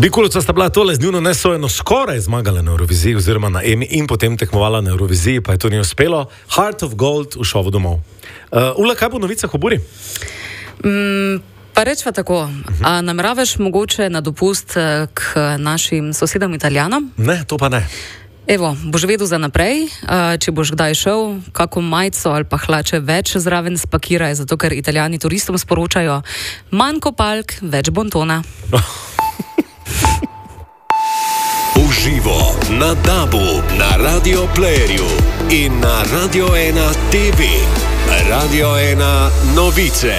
Bikulovca sta bila tole z njuno nesojeno skoraj zmagala na Euroviziji oziroma na EMI in potem tekmovala na Euroviziji, pa je to ni uspelo. Heart of Gold v šovu domov. Ula, kaj bo novicah v Buri? Pa rečva tako, a nameravaš mogoče na dopust k našim sosedom Italijanom? Ne, to pa ne. Evo, boš vedel za naprej, če boš kdaj šel, kako majico ali pa hlače več zraven spakiraj, zato ker Italijani turistom sporočajo, manj kopalk, več bontona. Uživo na DAB-u, na Radio Playerju in na Radio 1 TV. Radio 1 novice.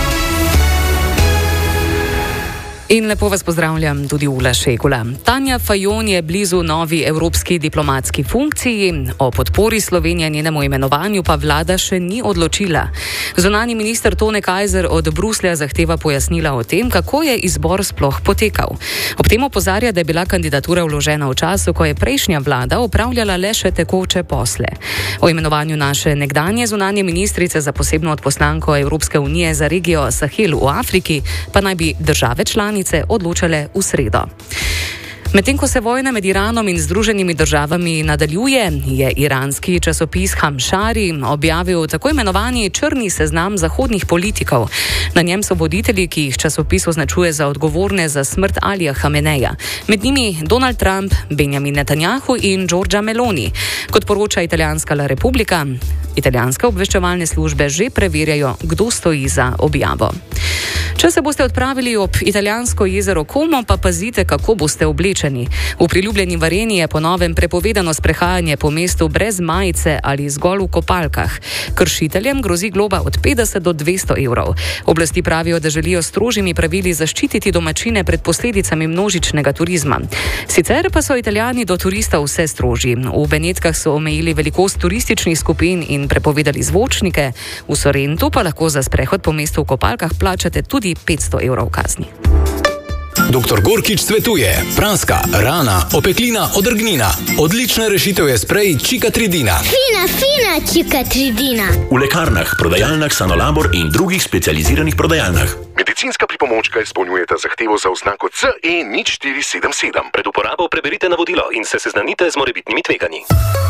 In lepo vas pozdravljam tudi Ula Šegula. Tanja Fajon je blizu novi evropski diplomatski funkciji. O podpori Slovenije njenemu imenovanju pa vlada še ni odločila. Zunanji minister Tone Kajzer od Bruslja zahteva pojasnila o tem, kako je izbor sploh potekal. Ob tem opozarja, da je bila kandidatura vložena v času, ko je prejšnja vlada opravljala le še tekoče posle. O imenovanju naše nekdanje zunanje ministrice za posebno odposlanko Evropske unije za regijo Sahel v Afriki pa naj bi države članice odločale v sredo. Medtem ko se vojna med Iranom in Združenimi državami nadaljuje, je iranski časopis Hamšari objavil tako imenovani črni seznam zahodnih politikov. Na njem so voditelji, ki jih časopis označuje za odgovorne za smrt Alija Hameneja. Med njimi Donald Trump, Benjamin Netanjahu in Giorgia Meloni. Kot poroča italijanska La Repubblica, italijanske obveščevalne službe že preverjajo, kdo stoji za objavo. Če se boste odpravili ob italijansko jezero Como, pa pazite, kako boste oblečeni. V priljubljeni Vareni je po novem prepovedano sprehajanje po mestu brez majice ali zgolj v kopalkah. Kršiteljem grozi globa od 50 do 200 evrov. Oblasti pravijo, da želijo s strožjimi pravili zaščititi domačine pred posledicami množičnega turizma. Sicer pa so Italijani do turistov vse strožji. V Benetkah so omejili velikost turističnih skupin in prepovedali zvočnike. V Sorrentu pa lahko za sprehod po mestu v kopalkah plačate tudi 500 evrov kazni. Dr. Gorkič svetuje: praska, rana, opeklina, odrgnina. Odlična rešitev je sprej Čikatridina. Fina Čikatridina. V lekarnah, prodajalnah Sanolabor in drugih specializiranih prodajalnah. Medicinska pripomočka izpolnjujeta zahtevo za oznako CE 0477. Pred uporabo preberite navodilo in se seznanite z morebitnimi tveganji.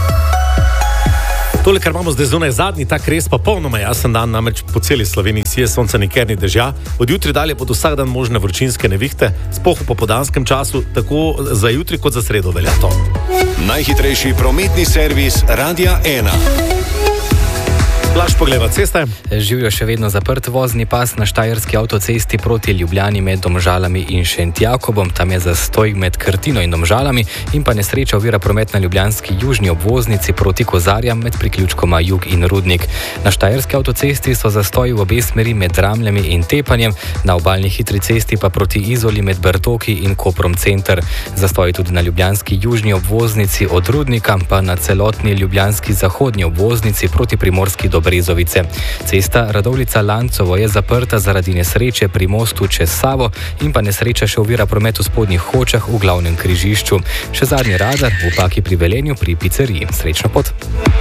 Tole, kar imamo zdaj zunaj, zadnji tak res pa polnoma jasen dan, namreč po celi Sloveniji sije sonca, nikjer ni dežja. Od jutri dalje bodo vsak dan možne vročinske nevihte, sploh v popoldanskem času, tako za jutri kot za sredo velja to. Najhitrejši prometni servis Radia 1. Blaž Pogleva, ceste. Živijo še vedno zaprt vozni pas na štajerski avtocesti proti Ljubljani med Domžalami in Šentjakobom. Tam je zastoj med Krtino in Domžalami in pa nesreča ovira promet na ljubljanski južni obvoznici proti Kozarjam med priključkoma Jug in Rudnik. Na štajerski avtocesti so zastoji v obe smeri med Dramljami in Tepanjem, na obalni hitri cesti pa proti Izoli med Bertoki in Koprom center. Zastoji tudi na ljubljanski južni obvoznici od Rudnika, pa na celotni ljubljanski zahodni obvoznici proti Primorski do Brezovice. Cesta Radovljica-Lancovo je zaprta zaradi nesreče pri mostu čez Savo in pa nesreča še ovira promet v spodnjih Hočah v glavnem križišču. Še zadnji radar v Paki pri Velenju pri pizzeriji. Srečno pot!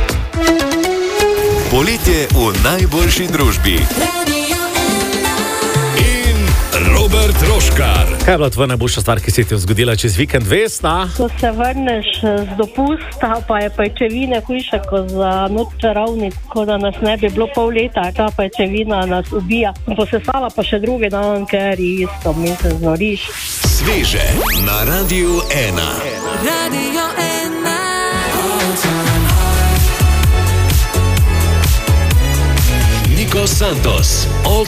Poletje v najboljši družbi. Robert Roškar. Kaj je bila tvoja najboljša stvar, ki se ti je zgodila čez vikend, Vesna? Ko se vrneš z dopusta, pa je pajčevine hujše kot za noč čarovnic, ko da nas ne bi bilo pol leta, ta pajčevina nas ubija. Posesala pa še drugi dan, ker isto mi se znoriš. Sveže na Radiu 1. Radio 1. Niko Santos, All